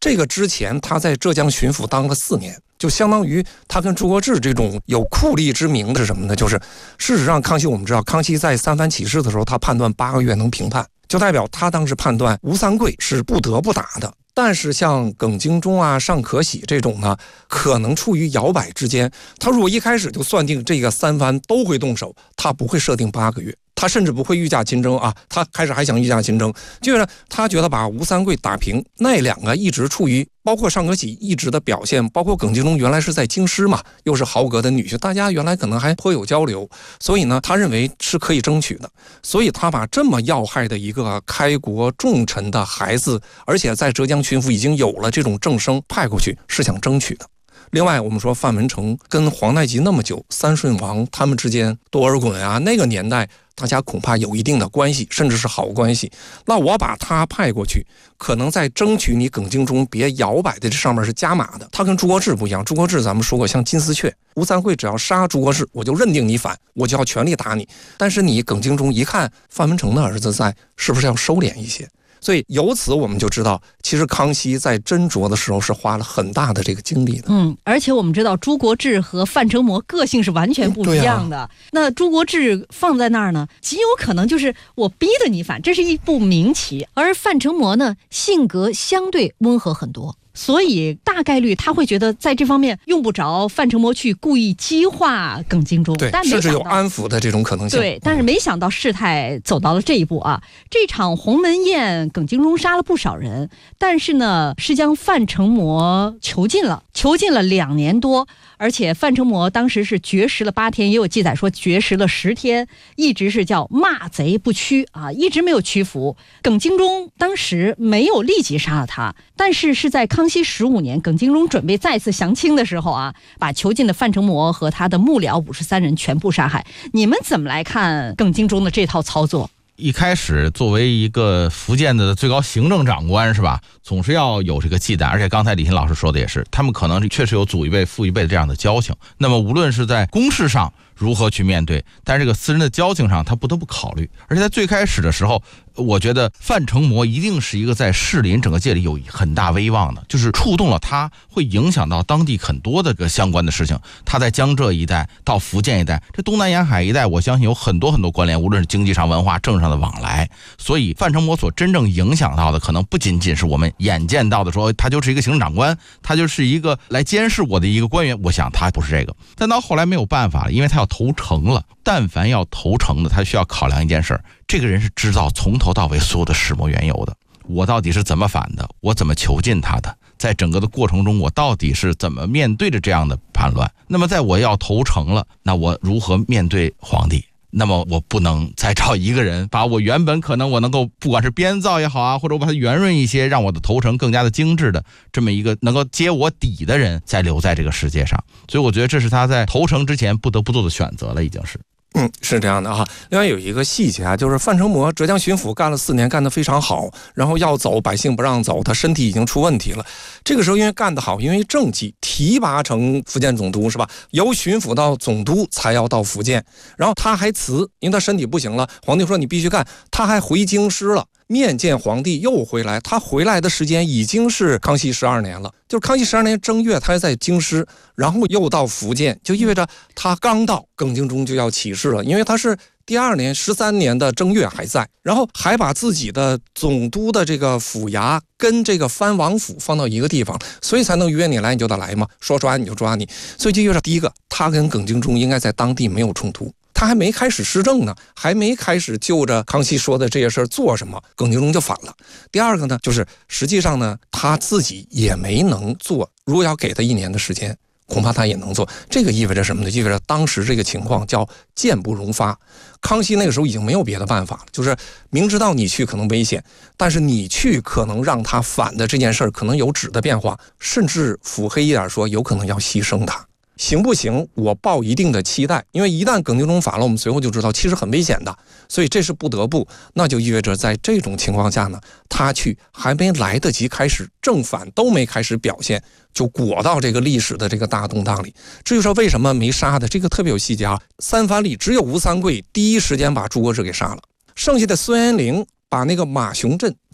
这个之前他在浙江巡抚当了4年，就相当于他跟朱国治这种有酷吏之名的是什么呢？就是事实上康熙我们知道，康熙在三藩起事的时候，他判断8个月能平叛，就代表他当时判断吴三桂是不得不打的。但是像耿精忠啊、尚可喜这种呢，可能处于摇摆之间。他如果一开始就算定这个三藩都会动手，他不会设定8个月，他甚至不会御驾亲征啊。他开始还想御驾亲征，就是他觉得把吴三桂打平，那2个一直处于，包括尚可喜一直的表现，包括耿精忠原来是在京师嘛，又是豪格的女婿，大家原来可能还颇有交流，所以呢，他认为是可以争取的，所以他把这么要害的一个开国重臣的孩子，而且在浙江巡抚已经有了这种正声派过去，是想争取的。另外我们说范文成跟皇太极那么久，三顺王他们之间多尔衮啊，那个年代大家恐怕有一定的关系，甚至是好关系。那我把他派过去，可能在争取你耿精忠别摇摆的这上面是加码的。他跟朱国治不一样，朱国治咱们说过像金丝雀，吴三桂只要杀朱国治，我就认定你反，我就要全力打你。但是你耿精忠一看范文成的儿子在，是不是要收敛一些？所以由此我们就知道，其实康熙在斟酌的时候是花了很大的这个精力的。 而且我们知道朱国治和范成模个性是完全不一样的。那朱国治放在那儿呢，极有可能就是我逼得你反，这是一步明棋。而范成模呢，性格相对温和很多。所以大概率他会觉得在这方面用不着范成模去故意激化耿精忠， 对，甚至有安抚的这种可能性。 对，但是没想到事态走到了这一步啊！这场鸿门宴，耿精忠杀了不少人，但是呢，是将范成模囚禁了2年多，而且范成模当时是绝食了8天，也有记载说绝食了10天，一直是叫骂贼不屈啊，一直没有屈服。耿精忠当时没有立即杀了他，但是在康熙15年，耿精忠准备再次降清的时候啊，把囚禁的范成模和他的幕僚53人全部杀害。你们怎么来看耿精忠的这套操作？ 一开始作为一个福建的最高行政长官是吧，总是要有这个忌惮，而且刚才李欣老师说的也是，他们可能确实有祖一辈父一辈的这样的交情，那么无论是在公事上如何去面对，但是这个私人的交情上他不得不考虑。而且在最开始的时候，我觉得范成模一定是一个在士林整个界里有很大威望的，就是触动了他，会影响到当地很多的个相关的事情。他在江浙一带到福建一带，这东南沿海一带，我相信有很多关联，无论是经济上、文化、政治上的往来。所以范成模所真正影响到的，可能不仅仅是我们眼见到的说他就是一个行政长官，他就是一个来监视我的一个官员，我想他不是这个。但到后来没有办法了，因为他要投诚了，但凡要投诚的，他需要考量一件事，这个人是知道从头到尾所有的始末缘由的，我到底是怎么反的，我怎么囚禁他的，在整个的过程中我到底是怎么面对着这样的叛乱。那么在我要投诚了，那我如何面对皇帝？那么我不能再找一个人把我原本可能我能够不管是编造也好啊，或者我把它圆润一些，让我的投诚更加的精致的这么一个能够接我底的人再留在这个世界上。所以我觉得这是他在投诚之前不得不做的选择了，已经是。 是这样的哈。另外有一个细节啊，就是范成模浙江巡抚干了4年，干得非常好，然后要走，百姓不让走，他身体已经出问题了。这个时候因为干得好，因为政绩提拔成福建总督是吧？由巡抚到总督才要到福建，然后他还辞，因为他身体不行了，皇帝说你必须干，他还回京师了。面见皇帝又回来，他回来的时间已经是康熙12年了，就是康熙12年正月他在京师，然后又到福建，就意味着他刚到耿精忠就要起事了，因为他是第2年13年的正月还在，然后还把自己的总督的这个府衙跟这个藩王府放到一个地方，所以才能约你来你就得来嘛，说抓你就抓你。所以就意味着第一个，他跟耿精忠应该在当地没有冲突，他还没开始施政呢，还没开始就着康熙说的这些事儿做什么，耿精忠就反了。第二个呢，就是实际上呢，他自己也没能做，如果要给他1年的时间，恐怕他也能做。这个意味着什么呢？意味着当时这个情况叫箭不容发。康熙那个时候已经没有别的办法了，就是明知道你去可能危险，但是你去可能让他反的这件事儿可能有质的变化，甚至腹黑一点说，有可能要牺牲他。行不行？我抱一定的期待，因为一旦耿精忠反了，我们随后就知道其实很危险的，所以这是不得不。那就意味着在这种情况下呢，他去还没来得及开始正反都没开始表现，就裹到这个历史的这个大动荡里。至于说为什么没杀的，这个特别有细节啊。三藩里只有吴三桂第一时间把朱国治给杀了，剩下的孙元龄把那个马雄镇